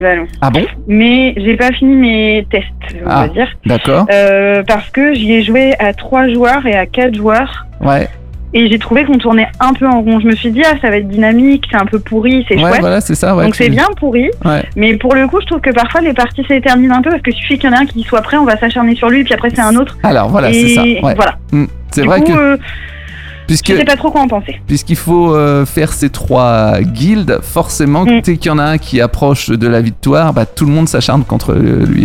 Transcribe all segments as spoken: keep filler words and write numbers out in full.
Bah non. Ah bon? Mais j'ai pas fini mes tests, on Ah, va dire. d'accord. Euh, parce que j'y ai joué à trois joueurs et à quatre joueurs. Ouais. Et j'ai trouvé qu'on tournait un peu en rond. Je me suis dit, ah, ça va être dynamique, c'est un peu pourri, c'est Ouais, chouette. voilà, c'est ça. Ouais, Donc tu- c'est bien pourri. Ouais. Mais pour le coup, je trouve que parfois les parties s'éternisent un peu parce que suffit qu'il y en ait un qui soit prêt, on va s'acharner sur lui, puis après c'est un autre. Alors voilà, et c'est ça. Ouais. voilà. Mm. C'est Du vrai coup, que euh, puisque je sais pas trop quoi en penser. puisqu'il faut euh, faire ces trois guildes, forcément, Mm. dès qu'il y en a un qui approche de la victoire, bah tout le monde s'acharne contre euh, lui.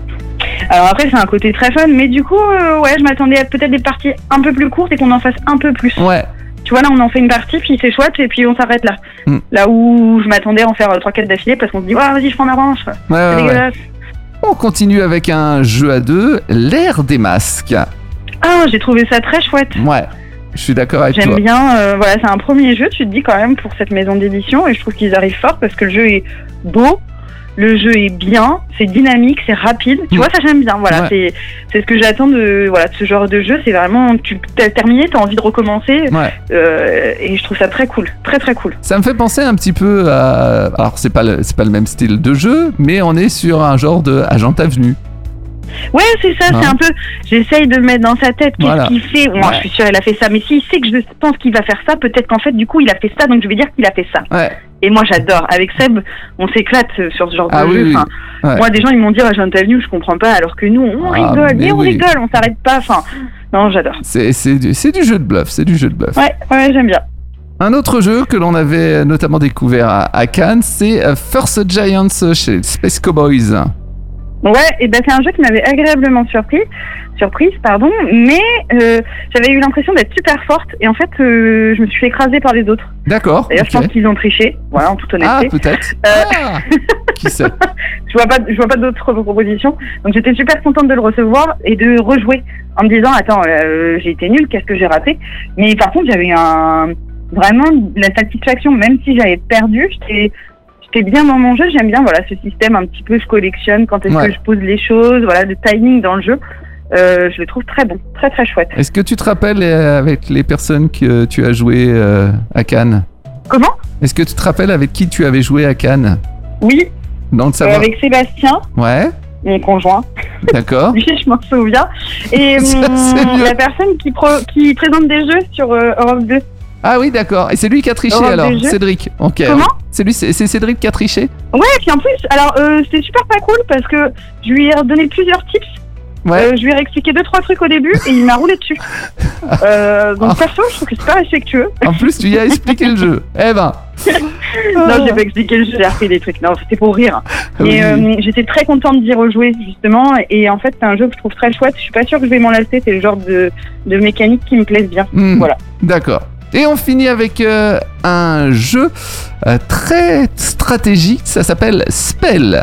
Alors après, c'est un côté très fun, mais du coup, euh, ouais, je m'attendais à peut-être des parties un peu plus courtes et qu'on en fasse un peu plus. Ouais. Tu vois, là, on en fait une partie, puis c'est chouette, et puis on s'arrête là. Mm. Là où je m'attendais à en faire trois quatre d'affilée parce qu'on se dit, ah, vas-y, je prends ma revanche. Ouais, C'est ouais, ouais. dégueulasse. On continue avec un jeu à deux, l'ère des masques. Ah, j'ai trouvé ça très chouette. Ouais. Je suis d'accord avec J'aime toi. bien, euh, voilà, c'est un premier jeu, tu te dis quand même, pour cette maison d'édition, et je trouve qu'ils arrivent fort parce que le jeu est beau, le jeu est bien, c'est dynamique, c'est rapide, tu Mm. vois, ça j'aime bien, voilà, Ouais. c'est, c'est ce que j'attends de, voilà, de ce genre de jeu, c'est vraiment, tu t'as terminé, t'as envie de recommencer, Ouais. euh, et je trouve ça très cool, très très cool. Ça me fait penser un petit peu à. Alors, c'est pas le, c'est pas le même style de jeu, mais on est sur un genre de Agent Avenue. Ouais, c'est ça, Hein. c'est un peu, j'essaye de le mettre dans sa tête, qu'est-ce Voilà. qu'il fait, moi Ouais. je suis sûre il a fait ça, mais s'il sait que je pense qu'il va faire ça, peut-être qu'en fait, du coup, il a fait ça, donc je vais dire qu'il a fait ça. Ouais. Et moi j'adore. Avec Seb, on s'éclate sur ce genre Ah de oui, jeu. oui. Enfin, Ouais. moi, des gens ils m'ont dit ah, Agent Avenue, je comprends pas, alors que nous on Ah, rigole, mais mais on oui. rigole, on s'arrête pas. Enfin, non, j'adore. C'est, c'est, du, c'est du jeu de bluff, c'est du jeu de bluff. Ouais, ouais, j'aime bien. Un autre jeu que l'on avait notamment découvert à, à Cannes, c'est euh, First Giants chez Space Cowboys. Ouais, et ben c'est un jeu qui m'avait agréablement surpris, surprise, pardon, mais euh, j'avais eu l'impression d'être super forte et en fait euh, je me suis fait écraser par les autres. D'accord. D'ailleurs, je ok. pense qu'ils ont triché, voilà, en toute Ah, honnêteté. peut-être. Euh, Ah, qui sait. je vois pas, je vois pas d'autres propositions. Donc j'étais super contente de le recevoir et de rejouer en me disant attends, euh, j'ai été nulle, qu'est-ce que j'ai raté. Mais par contre, j'avais eu un vraiment de la satisfaction, même si j'avais perdu, j'étais j'étais bien dans mon jeu. J'aime bien voilà ce système un petit peu, je collectionne quand est-ce Ouais. que je pose les choses, voilà, de timing dans le jeu. Euh, je le trouve très bon, très très chouette. Est-ce que tu te rappelles euh, avec les personnes que tu as joué euh, à Cannes? Comment? Est-ce que tu te rappelles avec qui tu avais joué à Cannes? Oui, Dans le euh, savoir. avec Sébastien, Ouais, mon conjoint. d'accord. Oui, je m'en souviens. Et Ça, hum, c'est mieux. la personne qui, pro- qui présente des jeux sur euh, Europe deux. Ah oui, d'accord. Et c'est lui qui a triché Europe alors, des jeux. Cédric. Ok. Comment? C'est lui, c'est, c'est Cédric qui a triché? Ouais, et puis en plus, alors euh, c'était super pas cool parce que je lui ai donné plusieurs tips. Ouais. Euh, je lui ai expliqué deux trois trucs au début et il m'a roulé dessus. Euh, donc Ah. perso, je trouve que c'est pas respectueux. En plus, tu y as expliqué le jeu. Eh ben. Non, j'ai pas expliqué le jeu, j'ai repris des trucs. Non, c'était pour rire. Mais Ah Oui. euh, j'étais très contente d'y rejouer justement. Et en fait, c'est un jeu que je trouve très chouette. Je suis pas sûre que je vais m'en lasser. C'est le genre de, de mécanique qui me plaise bien. Hmm, Voilà. D'accord. Et on finit avec euh, un jeu euh, très stratégique. Ça s'appelle Spell.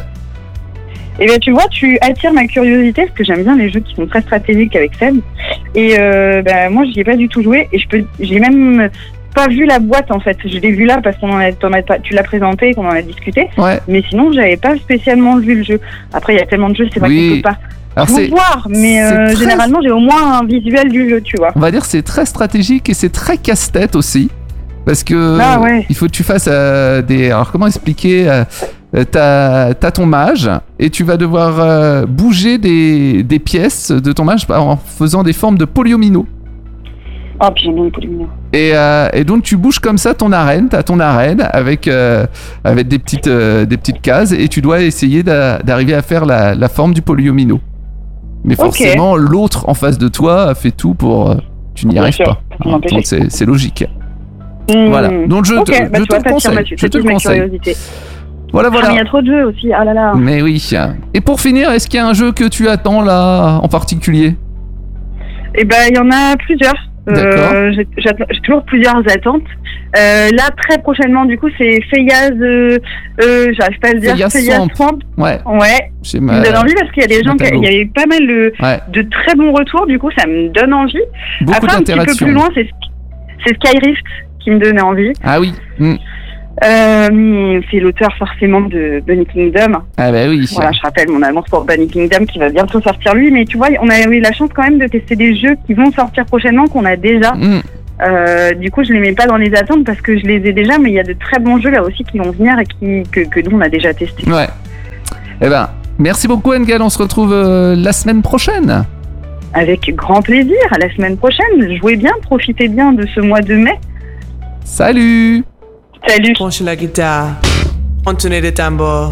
Et bien, tu vois, tu attires ma curiosité parce que j'aime bien les jeux qui sont très stratégiques avec Seb. Et euh, ben, moi, j'y ai pas du tout joué et je peux, j'ai même pas vu la boîte en fait. Je l'ai vu là parce qu'on en a, t'en as pas- tu l'as présenté et qu'on en a discuté. Ouais. Mais sinon, j'avais pas spécialement vu le jeu. Après, il y a tellement de jeux, c'est vrai Oui. qu'on peut pas Alors tout c'est, voir. Mais c'est euh, très- généralement, j'ai au moins un visuel du jeu, tu vois. on va dire, c'est très stratégique et c'est très casse-tête aussi, parce que Ah ouais. il faut que tu fasses euh, des. Alors comment expliquer euh, euh, t'as, t'as ton mage et tu vas devoir euh, bouger des, des pièces de ton mage en faisant des formes de polyomino. Oh, puis j'aime bien les polyomino. Et, euh, et donc tu bouges comme ça ton arène, t'as ton arène avec, euh, avec des, petites, euh, des petites cases et tu dois essayer d'a- d'arriver à faire la, la forme du polyomino. Mais Ok. forcément, l'autre en face de toi a fait tout pour... euh, tu n'y Bien arrives sûr, pas. pour Hein, m'empêcher. donc c'est, c'est logique. Hmm. Voilà. Donc je, Ok, te, bah, je tu te vois, le t'attires conseille. ma- Je te t'attires le ma conseille. curiosité. Voilà, Ah, mais il y voilà. a trop de jeux aussi. Ah là là. Mais oui. Et pour finir, est-ce qu'il y a un jeu que tu attends là en particulier? Eh ben, il y en a plusieurs. D'accord. Euh, j'ai, j'attends- j'ai toujours plusieurs attentes. Euh, là, très prochainement, du coup, c'est Feyaz. Euh, euh, j'arrive pas à le dire. Feyaz Swamp. Swamp. Ouais. Ouais. J'ai Ça ma... me donne envie parce qu'il y a des gens qui, Matalo. il y avait pas mal de, Ouais. de très bons retours. Du coup, ça me donne envie. Beaucoup Après, un petit peu d'interactions. plus loin, c'est, c'est Skyrift qui me donnait envie. Ah oui. Hmm. Euh, c'est l'auteur forcément de Bunny Kingdom. Ah bah oui. Voilà, je rappelle mon amour pour Bunny Kingdom qui va bientôt sortir lui. Mais tu vois, on a eu la chance quand même de tester des jeux qui vont sortir prochainement qu'on a déjà. Hmm. Euh, du coup, je les mets pas dans les attentes parce que je les ai déjà, mais il y a de très bons jeux là aussi qui vont venir et qui, que, que nous on a déjà testé. Ouais. Eh ben, merci beaucoup Engel, on se retrouve euh, la semaine prochaine. Avec grand plaisir, à la semaine prochaine. Jouez bien, profitez bien de ce mois de mai. Salut. Salut. Penche la guitare, entonner des tambours.